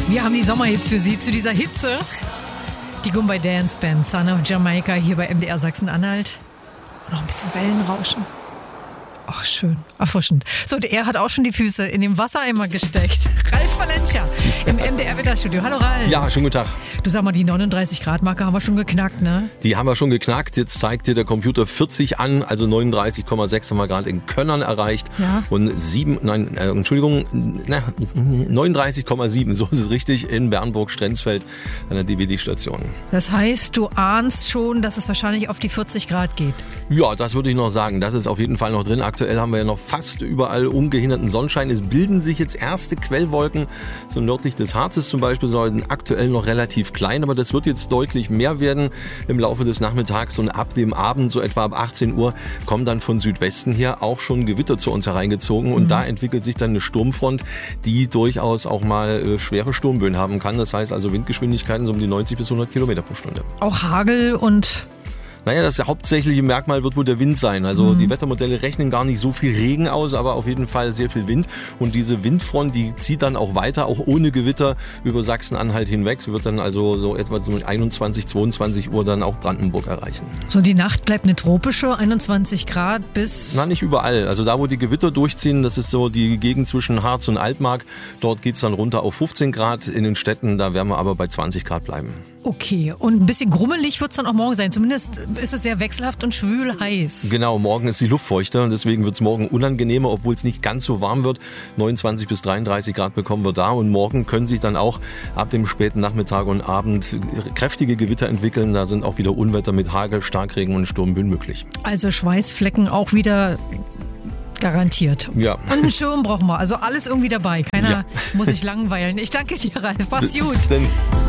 Wir haben die Sommerhits für Sie zu dieser Hitze. Die Goombay Dance Band, Son of Jamaica, hier bei MDR Sachsen-Anhalt. Noch ein bisschen Wellenrauschen. Ach, schön, erfrischend. So, er hat auch schon die Füße in den Wassereimer gesteckt. Ralf Valencia im MDR-Wetter-Studio. Hallo Ralf. Ja, schönen guten Tag. Du, sag mal, die 39-Grad-Marke haben wir schon geknackt, ne? Die haben wir schon geknackt. Jetzt zeigt dir der Computer 40 an, also 39,6 haben wir gerade in Könnern erreicht. Ja. Und 39,7, so ist es richtig, in Bernburg-Strenzfeld an der DWD-Station. Das heißt, du ahnst schon, dass es wahrscheinlich auf die 40 Grad geht. Ja, das würde ich noch sagen. Das ist auf jeden Fall noch drin. Aktuell haben wir ja noch fast überall ungehinderten Sonnenschein. Es bilden sich jetzt erste Quellwolken, so nördlich des Harzes zum Beispiel, sind aktuell noch relativ klein, aber das wird jetzt deutlich mehr werden im Laufe des Nachmittags und ab dem Abend, so etwa ab 18 Uhr, kommen dann von Südwesten her auch schon Gewitter zu uns hereingezogen und da entwickelt sich dann eine Sturmfront, die durchaus auch mal schwere Sturmböen haben kann. Das heißt also Windgeschwindigkeiten so um die 90 bis 100 Kilometer pro Stunde. Auch Hagel und... Naja, das hauptsächliche Merkmal wird wohl der Wind sein. Also die Wettermodelle rechnen gar nicht so viel Regen aus, aber auf jeden Fall sehr viel Wind. Und diese Windfront, die zieht dann auch weiter, auch ohne Gewitter, über Sachsen-Anhalt hinweg. Sie wird dann also so etwa so 21, 22 Uhr dann auch Brandenburg erreichen. So, die Nacht bleibt eine tropische, 21 Grad bis... Na, nicht überall. Also da, wo die Gewitter durchziehen, das ist so die Gegend zwischen Harz und Altmark. Dort geht's dann runter auf 15 Grad. In den Städten, da werden wir aber bei 20 Grad bleiben. Okay, und ein bisschen grummelig wird es dann auch morgen sein. Zumindest ist es sehr wechselhaft und schwül heiß. Genau, morgen ist die Luft feuchter und deswegen wird es morgen unangenehmer, obwohl es nicht ganz so warm wird. 29 bis 33 Grad bekommen wir da und morgen können sich dann auch ab dem späten Nachmittag und Abend kräftige Gewitter entwickeln. Da sind auch wieder Unwetter mit Hagel, Starkregen und Sturmböen möglich. Also Schweißflecken auch wieder... Garantiert. Ja. Und einen Schirm brauchen wir. Also alles irgendwie dabei. Keiner muss sich langweilen. Ich danke dir, Ralf. Mach's gut. Bis denn.